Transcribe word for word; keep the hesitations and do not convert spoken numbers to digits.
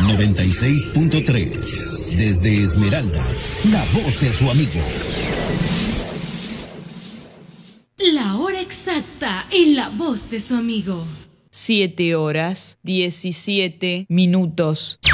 noventa y seis punto tres. Desde Esmeraldas, la voz de su amigo. La hora exacta en la voz de su amigo. Siete horas, diecisiete minutos.